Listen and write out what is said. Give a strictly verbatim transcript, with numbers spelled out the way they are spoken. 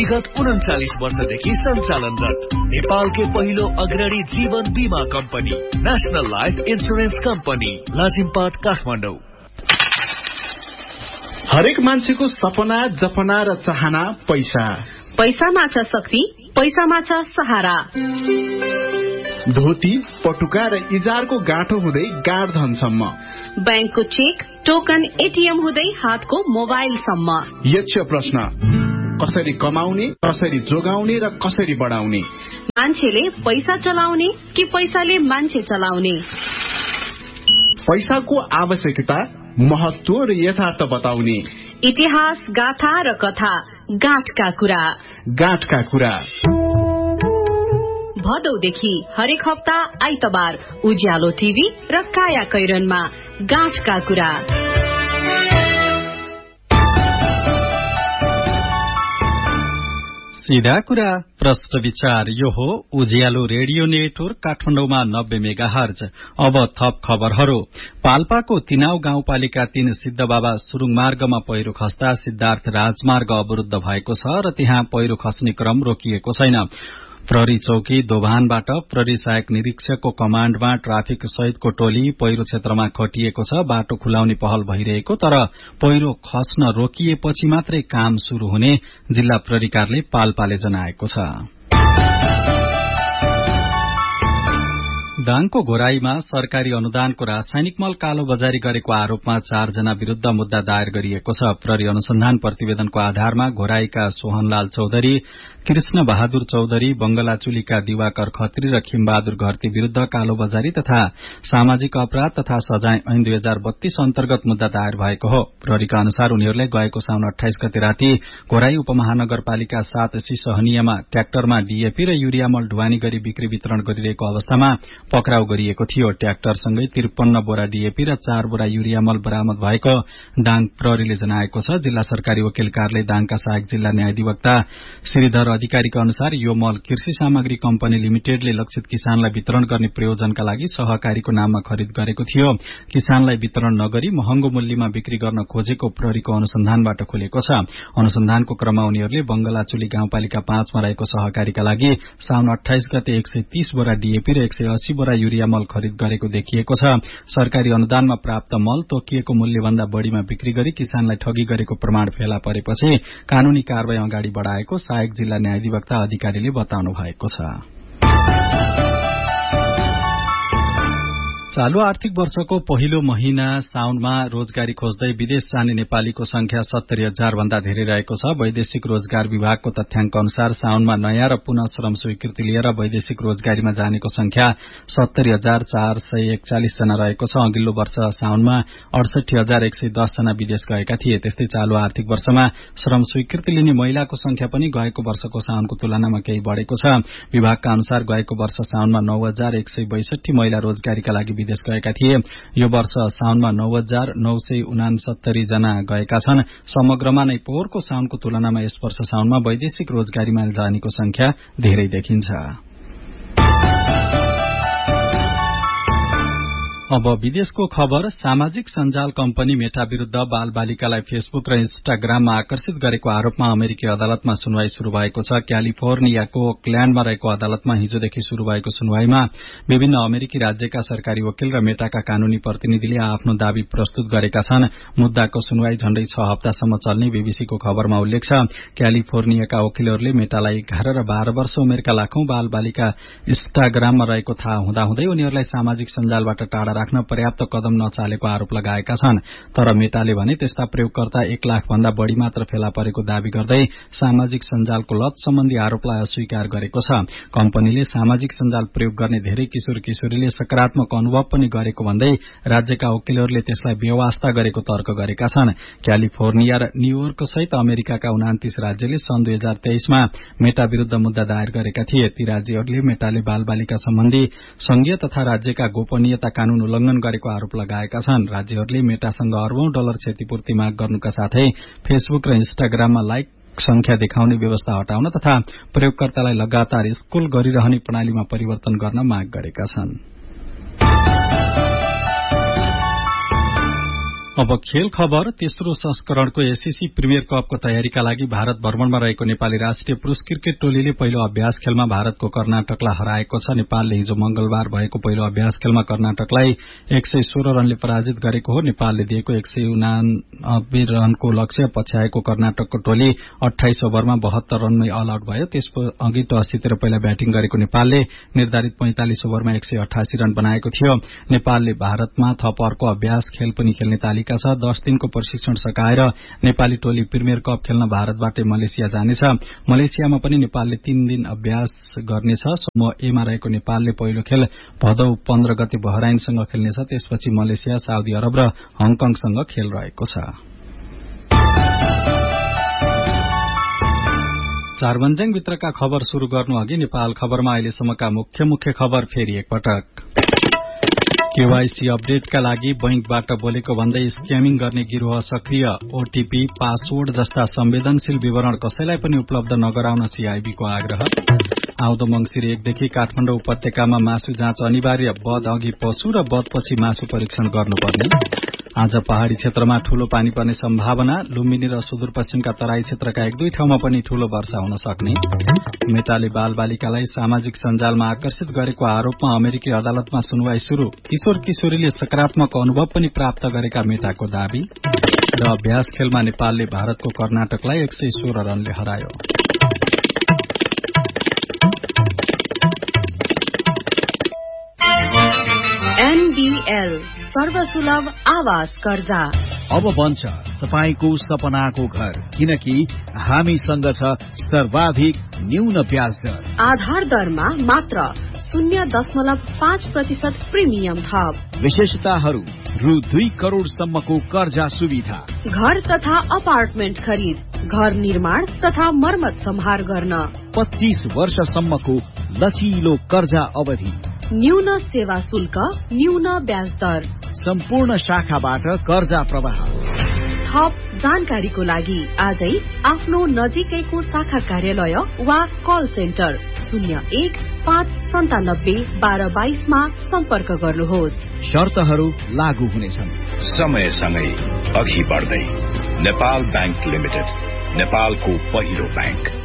विगत उन्चालीस वर्षदेखि सञ्चालनरत नेपालकै पहिलो अग्रणी जीवन बीमा company national life insurance company Lazimpat Kathmandu. हरेक मान्छेको सपना जपना र चाहना पैसा। पैसामा छ शक्ति, पैसामा छ सहारा। धोती पटुका र इजारको गाँठो हुँदै गाड धनसम्म, बैंकको चेक टोकन एटीएम हुँदै हातको मोबाइलसम्म। यक्ष प्रश्न, कसरी कमाउने, कसरी जोगाउने र कसरी बढाउने? मान्छेले पैसा चलाउने कि पैसाले मान्छे चलाउने? पैसाको आवश्यकता, महत्व र यथार्थ बताउने। इतिहास, गाथा र कथा, गाँठका कुरा। गाँठका कुरा भदौदेखि हरेक हप्ता आइतबार उज्यालो टिभी र काया कैरनमा गाँठका कुरा। सीधा कुरा प्रश्न विचार। यो हो उज्यालो रेडियो नेटवर्क काठमाडौँमा नब्बे मेगा हर्ज। अब थप खबरहरू। पाल्पाको तिनाउ गाउँपालिका तीन सिद्धबाबा सुरुङ मार्गमा पहिरो खस्दा सिद्धार्थ राजमार्ग अवरूद्ध भएको छ र त्यहाँ पहिरो खस्ने क्रम रोकिएको छैन। प्रहरी चौकी दोभानबाट प्रहरी सहायक निरीक्षकको कमाण्डमा ट्राफिक सहितको टोली पहिरो क्षेत्रमा खटिएको छ। बाटो खुलाउने पहल भइरहेको, तर पहिरो खस्न रोकिएपछि मात्रै काम शुरू हुने जिल्ला प्रहरी कार्यालय पाल्पाले जनाएको छ। दाङको घोराईमा सरकारी अनुदानको रासायनिक मल कालो बजारी गरेको आरोपमा चारजना विरूद्ध मुद्दा दायर गरिएको छ। प्रहरी अनुसन्धान प्रतिवेदनको आधारमा घोराईका सोहनलाल चौधरी, कृष्ण बहादुर चौधरी, बंगलाचुलीका दिवाकर खत्री र खिमबहादुर घरती विरूद्ध कालो बजारी तथा सामाजिक अपराध तथा सजाय ऐन दुई हजार बत्तीस अन्तर्गत मुद्दा दायर भएको हो। प्रहरीका अनुसार उनीहरूले गएको साउन अठाइस गते राति घोराई उपमहानगरपालिका सात सिसहनियामा ट्र्याक्टरमा डीएपी र युरिया मल ढुवानी गरी बिक्री वितरण गरिरहेको अवस्थामा पक्राउ गरिएको थियो। ट्र्याक्टरसँगै त्रिपन्न बोरा डीएपी र चार बोरा युरिया मल बरामद भएको दाङ प्रहरीले जनाएको छ। जिल्ला सरकारी वकिल कार्यालय दाङका सहायक जिल्ला न्यायाधिवक्ता श्रीधर अधिकारीका अनुसार यो मल कृषि सामग्री कम्पनी लिमिटेडले लक्षित किसानलाई वितरण गर्ने प्रयोजनका लागि सहकारीको नाममा खरिद गरेको थियो। किसानलाई वितरण नगरी महँगो मूल्यमा बिक्री गर्न खोजेको प्रहरीको अनुसन्धानबाट खुलेको छ। अनुसन्धानको क्रममा उनीहरूले बंगलाचुली गाउँपालिका पाँचमा रहेको सहकारीका लागि साउन अठाइस गते एक सय तीस बोरा डीएपी र एक सय अस्सी बोरा युरिया मल खरिद गरेको देखिएको छ। सरकारी अनुदानमा प्राप्त मल तोकिएको मूल्यभन्दा बढ़ीमा बिक्री गरी किसानलाई ठगी गरेको प्रमाण फेला परेपछि कानूनी कारवाही अगाडि बढ़ाएको सहायक जिल्ला न्यायाधिवक्ता अधिकारीले बताउनु भएको छ। चालू आर्थिक वर्षको पहिलो महिना साउनमा रोजगारी खोज्दै विदेश जाने नेपालीको संख्या सत्तरी हजार भन्दा धेरै रहेको छ। वैदेशिक रोजगार विभागको तथ्याङ्क अनुसार साउनमा नयाँ र पुनः श्रम स्वीकृति लिएर वैदेशिक रोजगारीमा जानेको संख्या सत्तरी हजार चार सय एकचालिस जना रहेको छ। अघिल्लो वर्ष साउनमा अडसठी हजार एक सय दस जना विदेश गएका थिए। त्यस्तै चालू आर्थिक वर्षमा श्रम स्वीकृति लिने महिलाको संख्या पनि गएको वर्षको साउनको तुलनामा केही बढ़ेको छ। विभागका अनुसार गएको वर्ष साउनमा नौ हजार एक सय बैसठी महिला रोजगारीका लागि विदेश गएका थिए। यो वर्ष साउनमा नौ हजार नौ सय उनासत्तरी जना गएका छन्। समग्रमा नै पोहोरको साउनको तुलनामा यस वर्ष साउनमा वैदेशिक रोजगारीमा जानेको संख्या धेरै देखिन्छ। अब विदेशको खबर। सामाजिक सञ्जाल कम्पनी मेटा विरूद्ध बाल बालिकालाई फेसबुक र इन्स्टाग्राममा आकर्षित गरेको आरोपमा अमेरिकी अदालतमा सुनवाई शुरू भएको छ। क्यालिफोर्नियाको ओकल्याण्डमा रहेको अदालतमा हिजोदेखि शुरू भएको सुनवाईमा विभिन्न अमेरिकी राज्यका सरकारी वकिल र मेटाका कानूनी प्रतिनिधिले आफ्नो दावी प्रस्तुत गरेका छन्। मुद्दाको सुनवाई झण्डै छ हप्तासम्म चल्ने बीबीसीको खबरमा उल्लेख छ। क्यालिफोर्नियाका वकिलहरूले मेटालाई एघार र बाह्र वर्ष उमेरका लाखौं बाल बालिका इन्स्टाग्राममा रहेको थाहा हुँदाहुँदै उनीहरूलाई सामाजिक सञ्जालबाट टाढा राख्न पर्याप्त कदम नचालेको आरोप लगाएका छन्। तर मेटाले भने त्यस्ता प्रयोगकर्ता एक लाख भन्दा बढ़ी मात्र फेला परेको दावी गर्दै सामाजिक सञ्जालको लत सम्बन्धी आरोपलाई अस्वीकार गरेको छ। कम्पनीले सामाजिक सञ्जाल प्रयोग गर्ने धेरै किशोर किशोरीले सकारात्मक अनुभव पनि गरेको भन्दै राज्यका वकिलहरूले त्यसलाई बेवास्ता गरेको तर्क गरेका छन्। क्यालिफोर्निया र न्यूयोर्क सहित अमेरिकाका उनातीस राज्यले सन् दुई हजार तेइसमा मेटा विरूद्ध मुद्दा दायर गरेका थिए। ती राज्यहरूले मेटाले बाल बालिका सम्बन्धी संघीय तथा राज्यका गोपनीयता कानून उल्लंघन गरेको आरोप लगाएका छन्। राज्यहरूले मेटासँग अर्बौं डलर क्षतिपूर्ति माग गर्नुका साथै फेसबुक र इन्स्टाग्राममा लाइक संख्या देखाउने व्यवस्था हटाउन तथा प्रयोगकर्तालाई लगातार स्क्रोल गरिरहने प्रणालीमा परिवर्तन गर्न माग गरेका छन्। अब खेल खबर। तेस्रो संस्करणको एससीसी प्रिमियर कपको तयारीका लागि भारत भ्रमणमा रहेको नेपाली राष्ट्रिय पुरूष क्रिकेट टोलीले पहिलो अभ्यास खेलमा भारतको कर्नाटकलाई हराएको छ। नेपालले हिजो मंगलबार भएको पहिलो अभ्यास खेलमा कर्नाटकलाई एक सय सोह्र रनले पराजित गरेको हो। नेपालले दिएको एक सय उनानब्बे रनको लक्ष्य पछ्याएको कर्नाटकको टोली अठाइस ओभरमा बहत्तर रनमै अल आउट भयो। त्यसको अघि टसजितेर पहिला ब्याटिङ गरेको नेपालले निर्धारित पैंतालिस ओभरमा एक सय अठासी रन बनाएको थियो। नेपालले भारतमा थप अर्को अभ्यास खेल पनि खेल्ने तालिका छ। दश दिनको प्रशिक्षण सकाएर नेपाली टोली प्रिमियर कप खेल्न भारतबाटै मलेसिया जानेछ। मलेसियामा पनि नेपालले तीन दिन अभ्यास गर्नेछ। समूह ए मा रहेको नेपालले पहिलो खेल भदौ पन्ध्र गते बहराइनसँग खेल्नेछ। त्यसपछि मलेसिया, साउदी अरब र हङकङसँग खेल रहेको छ। चारबन्जाङ भित्रका खबर शुरू गर्नु अघि नेपाल खबरमा अहिलेसम्मका मुख्य मुख्य खबर फेरि एकपटक। केवाईसी अपडेटका लागि बैंकबाट बोलेको भन्दै स्क्यामिङ गर्ने गिरोह सक्रिय। ओटीपी, पासवर्ड जस्ता संवेदनशील विवरण कसैलाई पनि उपलब्ध नगराउन सीआईबीको आग्रह। आउँदो मंगिर एकदेखि काठमाडौँ उपत्यकामा मासु जाँच अनिवार्य। बध अघि पशु र बधपछि मासु परीक्षण गर्नुपर्ने। आज पहाड़ी क्षेत्रमा ठूलो पानी पर्ने सम्भावना। लुम्बिनी र सुदूरपश्चिमका तराई क्षेत्रका एक दुई ठाउँमा पनि ठूलो वर्षा हुन सक्ने। मेटाले बाल बालिकालाई सामाजिक सञ्जालमा आकर्षित गरेको आरोपमा अमेरिकी अदालतमा सुनवाई शुरू। किशोर किशोरीले सकारात्मक अनुभव पनि प्राप्त गरेका मेटाको दावी। र अभ्यास खेलमा नेपालले भारतको कर्नाटकलाई एक सय सोह्र रनले हरायो। एनबीएल सर्वसुलभ आवास कर्जा अब बन्छ तपाईको सपनाको घर, किनकि हामीसँग छ सर्वाधिक न्यून ब्याज दर। आधार दरमा मात्र शून्य दशमलव पाँच प्रतिशत प्रिमियम थप। विशेषताहरू रु दुई करोड़सम्मको कर्जा सुविधा। घर तथा अपार्टमेन्ट खरिद, घर निर्माण तथा मर्मत सम्हार गर्न। पच्चीस वर्षसम्मको लचिलो कर्जा अवधि। न्यून सेवा शुल्क, न्यून ब्याज दर। सम्पूर्ण शाखाबाट कर्जा प्रवाह। थप जानकारीको लागि आजै आफ्नो नजिकैको शाखा कार्यालय वा कल सेन्टर शून्य एक पाँच सन्तानब्बे बाह्र बाइसमा सम्पर्क गर्नुहोस्। शर्तहरू लागू हुनेछन्। समयसँगै अघि बढ्दै नेपाल बैंक लिमिटेड, नेपालको पहिलो बैंक।